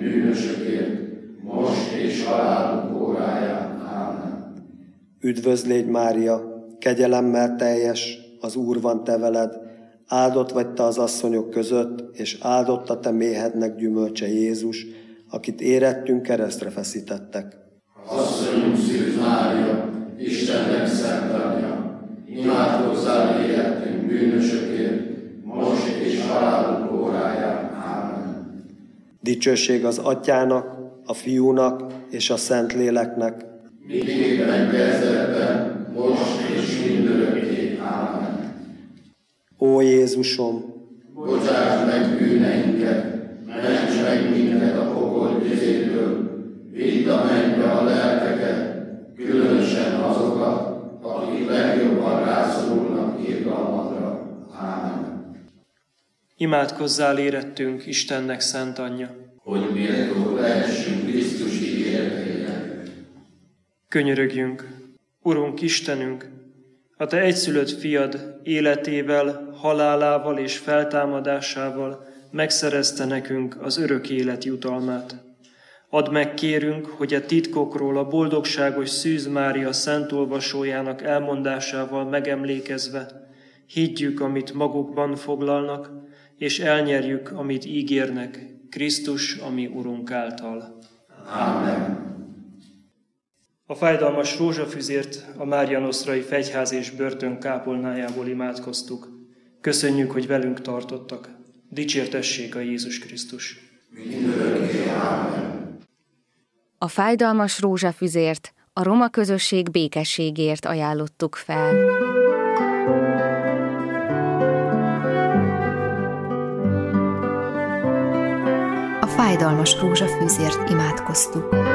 bűnösökért, most és halálunk óráján. Ámen. Üdvözlégy Mária, kegyelemmel teljes, az Úr van te veled, áldott vagy te az asszonyok között, és áldott a te méhednek gyümölcse Jézus, akit érettünk keresztre feszítettek. Asszonyunk Szűz Mária, Istennek szent anyja, imádkozzál érettünk bűnösökért, most és halálunk óráján. Ámen. Dicsőség az Atyának, a Fiúnak és a Szentléleknek, miképpen kezdetben, most és mindörökké. Ámen. Ó Jézusom, Bocsáss meg bűneinket, ments meg minket a pokol tüzétől, vidd a mennybe a lelkeket, különösen azokat, akik legjobban rászorulnak irgalmadra. Ámen. Imádkozzál érettünk, Istennek szent anyja, hogy méltó lehessünk Krisztus ígéretére. Könyörögjünk, Urunk Istenünk, a te egyszülött fiad életével, halálával és feltámadásával megszerezte nekünk az örök élet jutalmát. Add meg, kérünk, hogy a titkokról a boldogságos Szűz Mária szent olvasójának elmondásával megemlékezve higgyük, amit magukban foglalnak, és elnyerjük, amit ígérnek, Krisztus, a mi Urunk által. Ámen. A fájdalmas rózsafüzért a Mária Nosztrai Fegyház és börtön kápolnájából imádkoztuk. Köszönjük, hogy velünk tartottak. Dicsértessék a Jézus Krisztus. Mindörökké. Ámen. A fájdalmas rózsafüzért a roma közösség békességért ajánlottuk fel. A fájdalmas rózsafüzért imádkoztuk.